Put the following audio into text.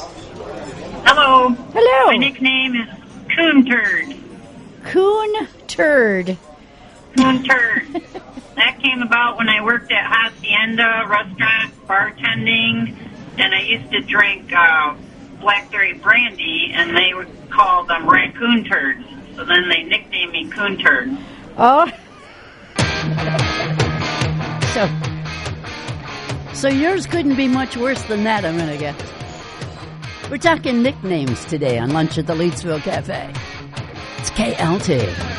Hello. Hello. My nickname is Coon Turd. Coon Turd. Coon Turd. That came about when I worked at Hacienda restaurant bartending, and I used to drink blackberry brandy, and they would call them raccoon turds. So then they nicknamed me Coon Turd. Oh. So yours couldn't be much worse than that, I'm going to guess. We're talking nicknames today on Lunch at the Leedsville Cafe. It's KLT.